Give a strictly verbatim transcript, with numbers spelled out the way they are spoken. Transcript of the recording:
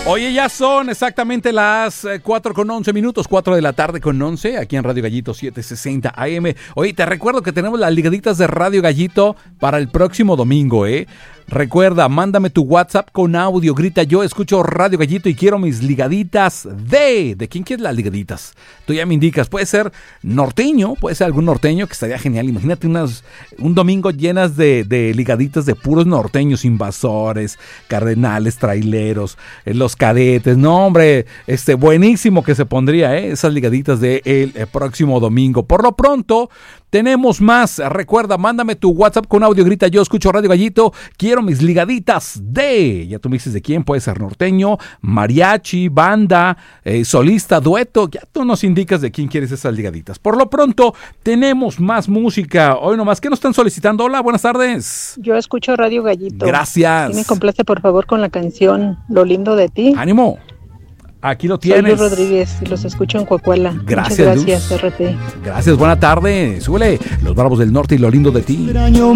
Oye, ya son exactamente las cuatro con once minutos, cuatro de la tarde con once, aquí en Radio Gallito setecientos sesenta A M. Oye, te recuerdo que tenemos las ligaditas de Radio Gallito para el próximo domingo, ¿eh? Recuerda, mándame tu WhatsApp con audio, grita yo escucho Radio Gallito y quiero mis ligaditas de... ¿De quién quieres las ligaditas? Tú ya me indicas, puede ser norteño, puede ser algún norteño que estaría genial. Imagínate unas, un domingo llenas de, de ligaditas de puros norteños, invasores, cardenales, traileros, eh, los cadetes. No, hombre, este, buenísimo que se pondría, ¿eh? Esas ligaditas del de el próximo domingo. Por lo pronto, tenemos más. Recuerda, mándame tu WhatsApp con audio, grita yo escucho Radio Gallito, quiero mis ligaditas de... Ya tú me dices de quién, puede ser norteño, mariachi, banda, eh, solista, dueto. Ya tú nos indicas de quién quieres esas ligaditas. Por lo pronto, tenemos más música. Hoy nomás, ¿qué nos están solicitando? Hola, buenas tardes. Yo escucho Radio Gallito. Gracias. Y me complace, por favor, con la canción Lo lindo de ti. ánimo. Aquí lo tienes. Soy Luz Rodríguez y los escucho en Coahuila. Gracias, Muchas gracias, Luz. R P. Gracias, buena tarde. Súbele Los Bravos del Norte y Lo lindo de ti.